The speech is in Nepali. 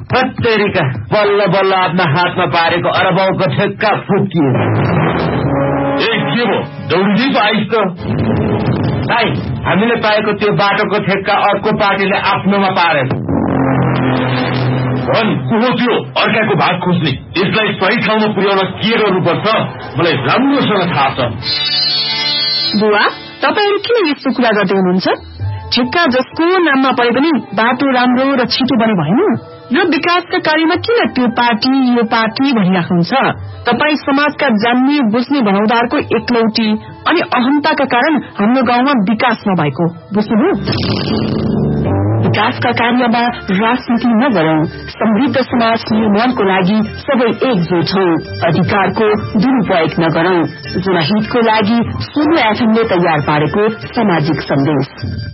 हत्तेरीका बल्ल बल्ल आफ्ना हातमा पारेको अरबौंको ठेक्का फुट्कियो। ए के भो दौडी पो आइस त। भाइ हामीले पाएको त्यो बाटोको ठेक्का अर्को पार्टीले आफ्नोमा पारेछ। भन को हो त्यो अर्काको भाग खोज्ने? यसलाई सही ठाउँमा पुर्याउन के गर्नुपर्छ मलाई राम्रोसँग थाहा छ। बुवा तपाईहरु किन यस्तो कुरा गर्दै हुनुहुन्छ? ठेक्का जसको नाममा परे पनि बाटो राम्रो र छिटो बने भएन। यो विकासका कार्यमा किन त्यो पार्टी यो पार्टी भनिराख्नुहुन्छ? तपाई समाजका जान्ने बुझ्ने भनौदारको एकलौटी अनि अहमताका कारण हाम्रो गाउँमा विकास नभएको बुझ्नुभयो? विकासका कार्यमा राजनीति नगरौं। समृद्ध समाज निर्माणको लागि सबै एकजुट हौं। अधिकारको दुरुपयोग नगरौं। जनहितको लागि सुन्नु एफएमले तयार पारेको सामाजिक सन्देश।